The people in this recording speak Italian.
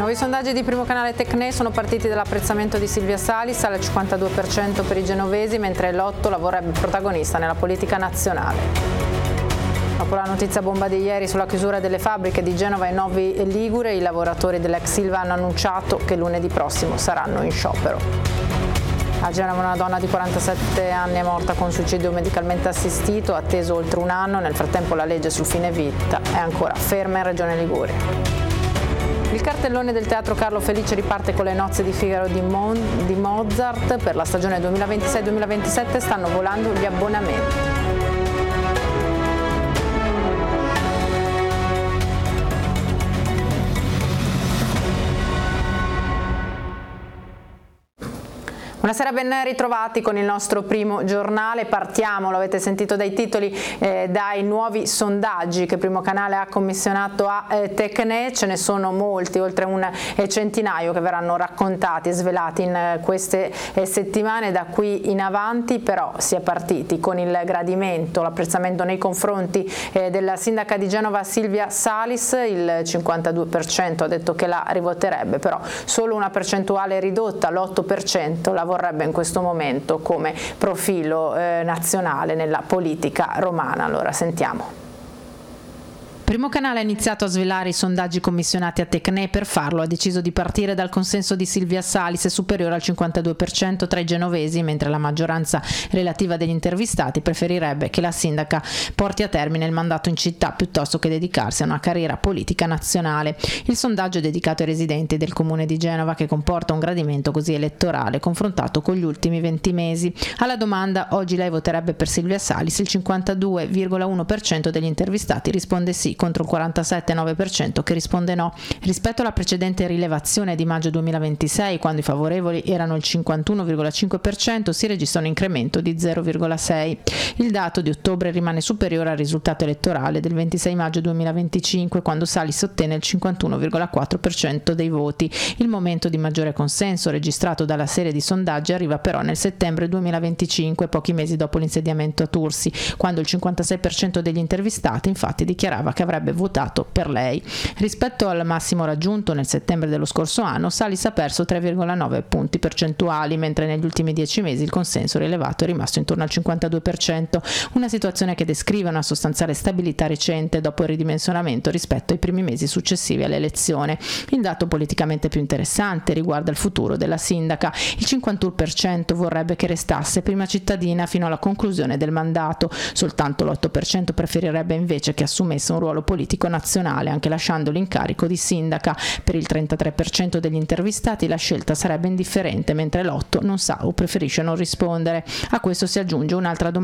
Nuovi sondaggi di Primo Canale Tecne sono partiti dall'apprezzamento di Silvia Salis al 52% per i genovesi, mentre l'8 la vorrebbe protagonista nella politica nazionale. Dopo la notizia bomba di ieri sulla chiusura delle fabbriche di Genova e Novi Ligure, i lavoratori dell'ex Ilva hanno annunciato che lunedì prossimo saranno in sciopero. A Genova una donna di 47 anni è morta con suicidio medicalmente assistito, atteso oltre un anno. Nel frattempo la legge sul fine vita è ancora ferma in Regione Liguria. Il cartellone del Teatro Carlo Felice riparte con Le nozze di Figaro di Mozart. Per la stagione 2026-2027 stanno volando gli abbonamenti. Buonasera, ben ritrovati con il nostro primo giornale. Partiamo, lo avete sentito dai titoli, dai nuovi sondaggi che Primo Canale ha commissionato a Tecne. Ce ne sono molti, oltre un centinaio, che verranno raccontati e svelati in queste settimane. Da qui in avanti però si è partiti con il gradimento, l'apprezzamento nei confronti della sindaca di Genova Silvia Salis. Il 52% ha detto che la rivoterebbe, però solo una percentuale ridotta, l'8%, la vorrebbe in questo momento come profilo nazionale nella politica romana. Allora sentiamo. Primo Canale ha iniziato a svelare i sondaggi commissionati a Tecne. Per farlo ha deciso di partire dal consenso di Silvia Salis, superiore al 52% tra i genovesi, mentre la maggioranza relativa degli intervistati preferirebbe che la sindaca porti a termine il mandato in città piuttosto che dedicarsi a una carriera politica nazionale. Il sondaggio è dedicato ai residenti del comune di Genova, che comporta un gradimento così elettorale confrontato con gli ultimi 20 mesi. Alla domanda "oggi lei voterebbe per Silvia Salis?", il 52,1% degli intervistati risponde sì, contro il 47,9% che risponde no. Rispetto alla precedente rilevazione di maggio 2026, quando i favorevoli erano il 51,5%, si registra un incremento di 0,6. Il dato di ottobre rimane superiore al risultato elettorale del 26 maggio 2025, quando Salis ottenne il 51,4% dei voti. Il momento di maggiore consenso registrato dalla serie di sondaggi arriva però nel settembre 2025, pochi mesi dopo l'insediamento a Tursi, quando il 56% degli intervistati infatti dichiarava che avrebbe votato per lei. Rispetto al massimo raggiunto nel settembre dello scorso anno, Salis ha perso 3,9 punti percentuali, mentre negli ultimi 10 mesi il consenso rilevato è rimasto intorno al 52%, una situazione che descrive una sostanziale stabilità recente dopo il ridimensionamento rispetto ai primi mesi successivi all'elezione. Il dato politicamente più interessante riguarda il futuro della sindaca. Il 51% vorrebbe che restasse prima cittadina fino alla conclusione del mandato, soltanto l'8% preferirebbe invece che assumesse un ruolo politico nazionale, anche lasciando l'incarico di sindaca. Per il 33% degli intervistati la scelta sarebbe indifferente, mentre l'8% non sa o preferisce non rispondere. A questo si aggiunge un'altra domanda